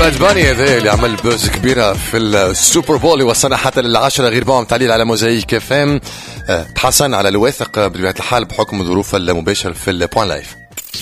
باد باني هذا اللي عمل بوز كبيرة في السوبر بول وصلنا حتى لل10 غير بعض تعليل على موزايك اف ام. تحسن على الواثق بطبيعة الحال بحكم الظروف المباشرة في البوان لايف.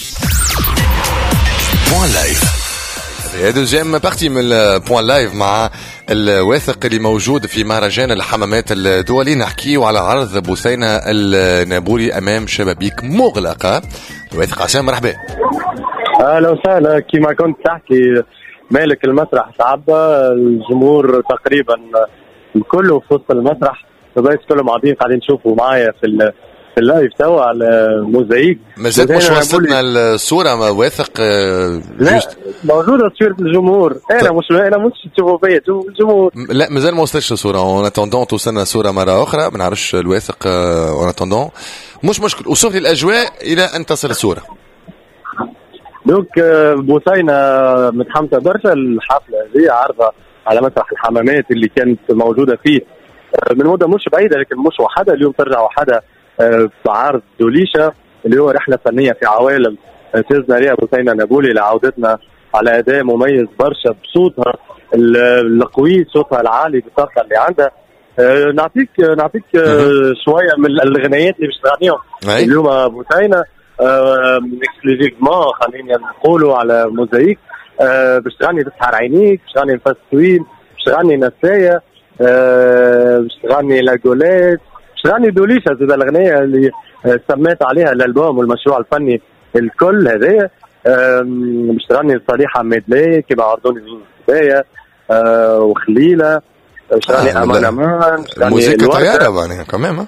بوان لايف هذا دوزيام بارتي من البوان لايف مع الواثق اللي موجود في مهرجان الحمامات الدولي. نحكيه على عرض بثينة النابولي أمام شبابيك مغلقة. الواثق عسام مرحبا. اهلا وسهلا. كما كنت تحكي مالك المسرح تعبى، الجمهور تقريبا الكل في وسط المسرح، فبقيت كلهم قاعدين نشوفوا معايا في اللايف توا على موزايك. مازالت مش وصلتنا الصورة واثق؟ لا موجودة صورة الجمهور. انا مش تشوفوا فيا الجمهور. لا مازال ما وصلتش الصورة. اون اتوندون توصلنا صورة مرة أخرى. ما نعرفش الواثق. اون اتوندون مش مشكل. وصف لي الأجواء إلى أن تصل الصورة. دوك بوثينة متحمسة برشا. الحفلة هذه عرضة على مسرح الحمامات اللي كانت موجودة فيه من مدة مش بعيدة، لكن مش وحدة. اليوم ترجع وحدة بعرض دوليشة اللي هو رحلة فنية في عوالم فزنا عليها بوثينة نابولي لعودتنا على أداء مميز برشا بصوتها القوي، صوتها العالي بالطاقة اللي عندها. نعطيك شوية من الغنيات اللي باش تغنيهم اليوم بوثينة اكسكلوزيفمون، خلينا نقولوا على موزايك. باش تغني تسحر عينيك، باش تغني نفس طويل، باش تغني نسايا، باش تغني لاجولات، باش تغني دوليشة. زي الأغنية اللي سميت عليها الألبوم والمشروع الفني الكل هذايا. باش تغني صالحة ميدلي كيما عرضوني البداية وخليلة، باش تغني أمان أمان. الموسيقى طيارة يعني كمان.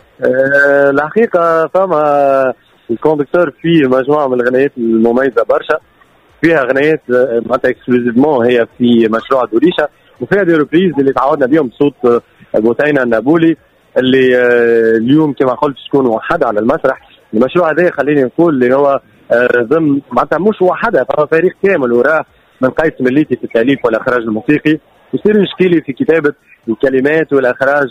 الحقيقة فما الكوندكتور فيه مجموعة من الغنيات المميزة برشا، فيها غنيات معناتها اكسكلوزيفمون هي في مشروع دوليشة، وفيها دي ريبريز اللي تعودنا بيهم بصوت بوثينة النابولي اللي اليوم كما قلت تكون وحدة على المسرح. المشروع هذا خليني نقول اللي هو ضمن معناتها مش وحدة، فهو فريق كامل وراه من قيس مليتي في التأليف والإخراج الموسيقي، وسير شكيلي في كتابة الكلمات والإخراج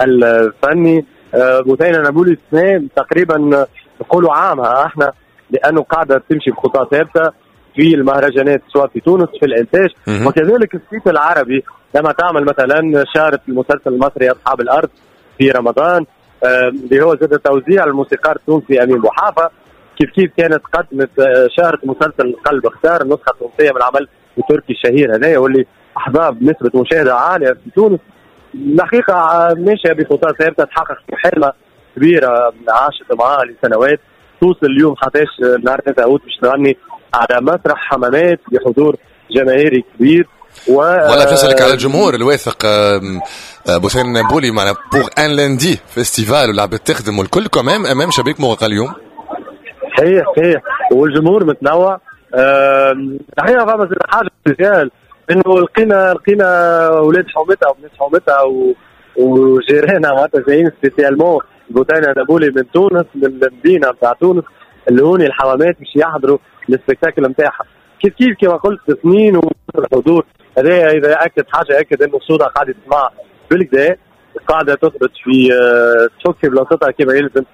الفني. بوثينة النابولي السنة تقريبا نقولوا عامها احنا، لانه قاعده تمشي بخطى ثابته في المهرجانات سواء في تونس في الانتاج، وكذلك الصيت العربي لما تعمل مثلا شارة المسلسل المصري اصحاب الارض في رمضان اللي هو زاد توزيع الموسيقار التونسي امين بوحافه، كيف كانت قدمت شارة مسلسل قلب اختار النسخه التونسيه من العمل التركي الشهير هذايا واللي احظى بنسبه مشاهده عاليه في تونس. الحقيقه ماشيه بخطى ثابته تحقق في حلمه كبيرة عاشت معها لسنوات، توصل اليوم حتىش نهار 3 أوت باش تغني على مسرح حمامات بحضور جماهيري كبير. ولا بنسألك على الجمهور الواثق بوثينة النابولي معنا بوغ ان لاندي فيستيفال ولا بتخدم والكل كمان امام شبيك مغلق اليوم. صحيح والجمهور متنوع. الحقيقة فما حاجة سبيسيال انه لقينا اولاد حومتها وبنات حومتها وجيرانها معناتها جايين سبيسيالمون بوثينة نابولي من تونس، من المدينه نتاع تونس اللي هوني الحوامات باش يحضروا السبيكتاكل نتاعها. كيف كما قلت سنين والحضور هذا اذا اكد حاجه اكد انه الصوره قاعده تسمع بالكدا، قاعده تثبت في تفك بلاصتها كما يلزم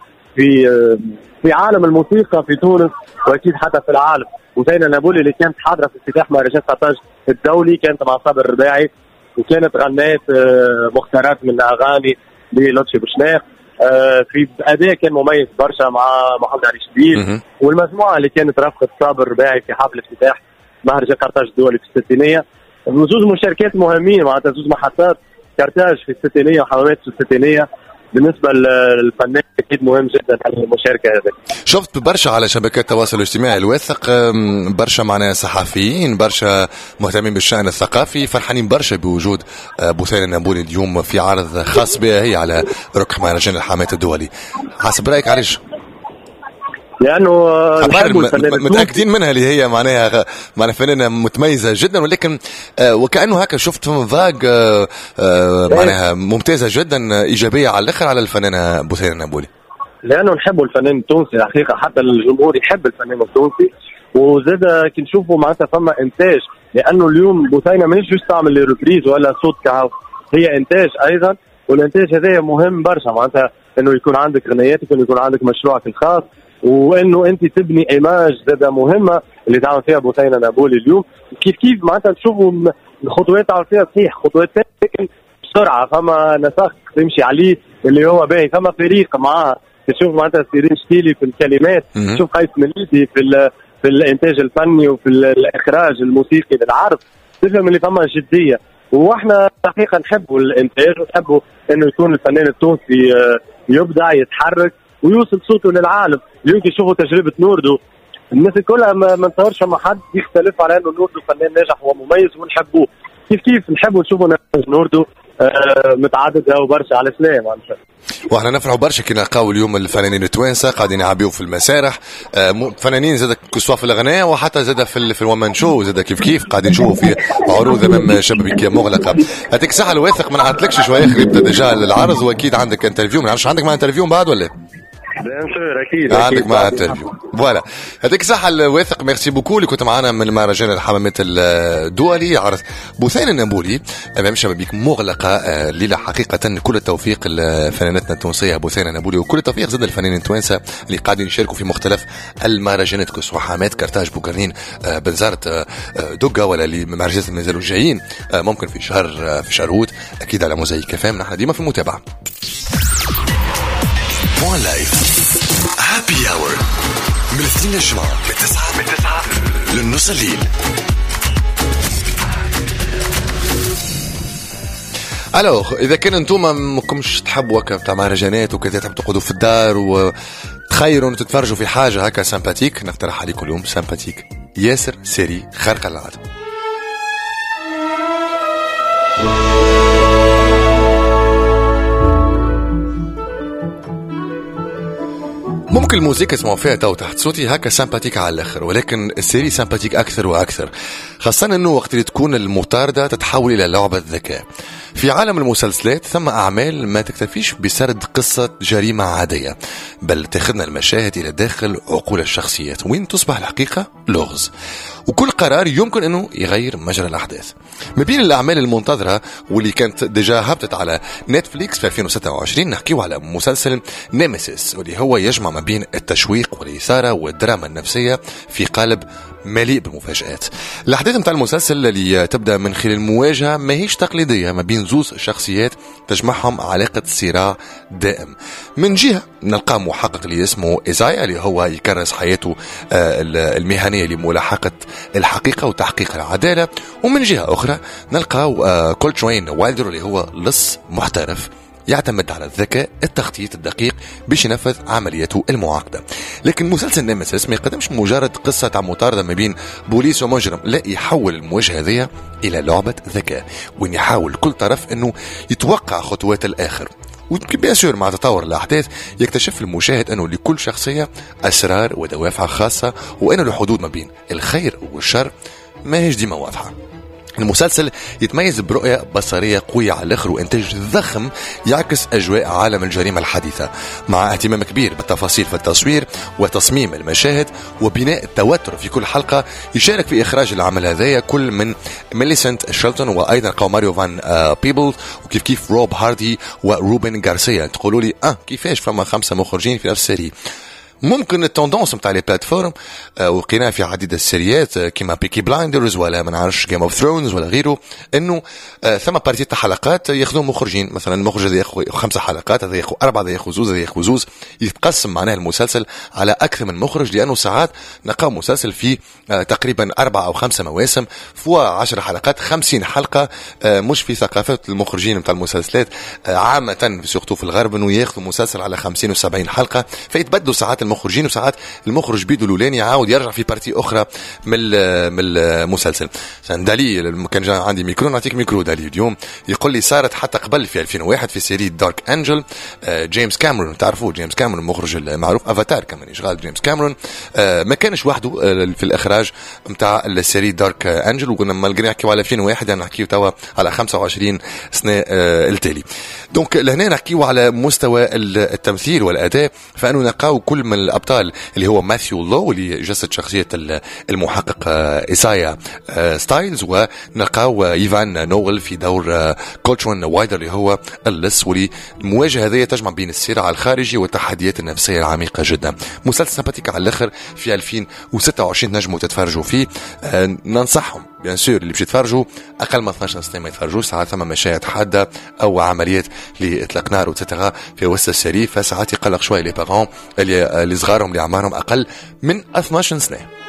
في عالم الموسيقى في تونس واكيد حتى في العالم. بوثينة نابولي اللي كانت حاضره في افتتاح مهرجان قرطاج الدولي كانت مع صابر الرباعي، وكانت غنات مختارات من اغاني للطفي بوشناق في أداء كان مميز برشا مع محمد علي شديد والمجموعة اللي كانت رافقة صابر الرباعي في حفل افتتاح مهرجان قرطاج الدولي في الستينية. زوج مشاركات مهمين معناتها زوج محطات، قرطاج في الستينية وحمامات في الستينية. بالنسبة للفنان أكيد مهم جدا المشاركة هذه. شفت برشا على شبكات التواصل الاجتماعي الواثق برشا معنا صحفيين برشا مهتمين بالشأن الثقافي فرحانين برشا بوجود بوثينة النابولي اليوم في عرض خاص بها هي على ركح مهرجان الحمامات الدولي. حسب رأيك علاش؟ لأنه متأكدين منها اللي هي معناها فنانة متميزة جدا، ولكن وكأنه هكا شفت فاق معناها ممتازة جدا إيجابية على الآخر على الفنانة بوثينة النابولي. لأنه نحبوا الفنان التونسي الحقيقة، حتى الجمهور يحب الفنان التونسي، وزاد كي نشوفوا معناتها فما إنتاج، لأنه اليوم بوثينة ماهيش جوست تعمل لي ريبريز ولا صوت كهو، هي إنتاج أيضا، والإنتاج هذا مهم برشا معناتها إنه يكون عندك غنياتك وإنه يكون عندك مشروعك الخاص، وانه انت تبني ايماج زاده مهمه اللي تعمل فيها بوثينة نابولي اليوم. كيف معناتها تشوفوا الخطوات على فيها صحيح خطوات لكن بسرعه فما نسق تمشي عليه اللي هو باهي فما فريق معاه تشوف معناتها سيرين شتيلي في الكلمات تشوف قيس مليدي في الانتاج الفني وفي الاخراج الموسيقي للعرض تفهم اللي فما جديه. واحنا حقيقه نحبوا الانتاج ونحبوا انه يكون الفنان التونسي يبدع يتحرك ويوصل صوته للعالم. اليوم يشوفوا تجربه نوردو الناس كلها ما نتصورش مع حد يختلف على انه نوردو فنان ناجح ومميز ونحبوه كيف نحبوا نشوفوا نوردو متعدده وبرشا على سلام. واحنا نفرحوا برشا كي نلقاو اليوم الفنانين التوانسه قاعدين يعبيوا في المسارح فنانين زاد كسوا في الاغنيه وحتى زاد في الومن شو زاد كيف قاعدين نشوفوا في عروض امام شبابيك مغلقه. هذيك الساعه الواثق ما نعطلكش شويه اخر يبدا ديجا العرض واكيد عندك انترفيو ما نعرفش عندك مع انترفيو بعد ولا اكيد عندك مع انترفيو فوالا. هذيك الساحه الواثق ميرسي بوكو اللي كنت معنا من مهرجان الحمامات الدولي عرض بوثين النابولي امام شبابيك مغلقه الليله. حقيقه كل التوفيق لفنانتنا التونسيه بوثين النابولي وكل التوفيق زاد الفنانين التوانسه اللي قاعدين يشاركوا في مختلف المهرجانات كسوا حمامات كرتاج بوكرنين بنزرت دوغا ولا اللي مهرجانات مازالوا جايين ممكن في شهر هود اكيد على موزايك فام. نحن ديما في المتابعه. بوان لايف هابي اور من الاثنين للجمعة من 9 للنص الليل. الوغ اذا كان انتوما ماكمش تحبوا هكا بتاع مهرجانات وكذا تحبوا تقعدوا في الدار وتخيروا تتفرجوا في حاجه هكا سامباتيك نقترح عليكم اليوم سامباتيك ياسر سيري خارق العاده. ممكن الموسيقى اسمعوا فيها تو تحت صوتي هكا سامباتيك على الاخر ولكن السيري سامباتيك اكثر واكثر خاصه انه وقت اللي تكون المطارده تتحول الى لعبه ذكاء. في عالم المسلسلات ثم اعمال ما تكتفيش بسرد قصه جريمه عاديه بل تاخذنا المشاهد الى داخل عقول الشخصيات وين تصبح الحقيقه لغز وكل قرار يمكن انه يغير مجرى الاحداث. ما بين الاعمال المنتظره واللي كانت ديجا هبطت على نتفليكس في 2026 نحكيو على مسلسل نيميسيس واللي هو يجمع ما بين التشويق والاثاره والدراما النفسيه في قالب مليء بالمفاجآت. الأحداث متاع المسلسل اللي تبدأ من خلال مواجهة ما هيش تقليدية ما بين زوز شخصيات تجمعهم علاقة صراع دائم. من جهة نلقى محقق اللي اسمه إيزايا اللي هو يكرس حياته المهنية لملاحقة الحقيقة وتحقيق العدالة ومن جهة أخرى نلقى كولتروين وايلدر اللي هو لص محترف يعتمد على الذكاء التخطيط الدقيق باش ينفذ عملياته المعقدة. لكن مسلسل نيميسيس ما يقدمش مجرد قصة عن مطاردة ما بين بوليس ومجرم لا يحول المواجهة هذه إلى لعبة ذكاء وين يحاول كل طرف أنه يتوقع خطوات الآخر وبيسير مع تطور الأحداث يكتشف المشاهد أنه لكل شخصية أسرار ودوافع خاصة وأن الحدود ما بين الخير والشر ما هيش ديما واضحة. المسلسل يتميز برؤية بصرية قوية على الآخر وإنتاج ضخم يعكس أجواء عالم الجريمة الحديثة مع اهتمام كبير بالتفاصيل في التصوير وتصميم المشاهد وبناء التوتر في كل حلقة. يشارك في إخراج العمل هذايا كل من ميليسنت شيلتون وأيضا قام ماريو فان بيبل وكيف روب هاردي وروبن غارسيا. تقولوا لي كيفاش فما 5 مخرجين في نفس السيري؟ ممكن التوندونس نتاع لي بلاتفورم وقينا في عديد السيريات كيما بيكي بلايندرز ولا ما نعرفش جيم اوف ثرونز ولا غيره انه ثم بارتي تاع حلقات ياخذوا مخرجين مثلا المخرج هذا ياخذ 5 حلقات هذا ياخذ 4 هذا ياخذ 2 هذا ياخذ 2 يتقسم معناه المسلسل على اكثر من مخرج لانه ساعات نلقاو مسلسل فيه تقريبا 4 أو 5 مواسم فوا 10 حلقات 50 حلقه مش في ثقافه المخرجين نتاع المسلسلات عامه سورتو في الغرب انه ياخذوا مسلسل على 50 و70 حلقه فيتبدلوا ساعات المخرجين وساعات المخرج بيدو الاولاني يعاود يرجع في بارتي اخرى من المسلسل. دالي كان عندي ميكرو نعطيك ميكرو دالي اليوم يقول لي صارت حتى قبل في 2001 في سيري دارك انجل جيمس كاميرون تعرفوه جيمس كاميرون المخرج المعروف افاتار كمان يشغل جيمس كاميرون ما كانش وحده في الاخراج نتاع السيري دارك انجل ولما نحكيو على 2001 يعني نحكيو توا على 25 سنه التالي. دونك لهنا نحكيو على مستوى التمثيل والاداء فانه نلقاو كل ما الابطال اللي هو ماثيو لو اللي جسد شخصيه المحقق إيسايا ستايلز، ونلقاو ايفان نوغل في دور كولترون وايدر اللي هو اللص، واللي المواجهه هذه تجمع بين الصراع الخارجي والتحديات النفسيه العميقه جدا. مسلسل سمباتيك على الاخر في 2026 نجموا تتفرجوا فيه. ننصحهم بيان سور اللي باش يتفرجوا اقل من 12 سنه ما يتفرجوش، ساعات ثم مشاهد حاده او عمليات لاطلاق نار وتتغى في وسط السرير، فساعات يقلق شويه لي بارون اللي صغارهم اللي اعمارهم اقل من 12 سنه.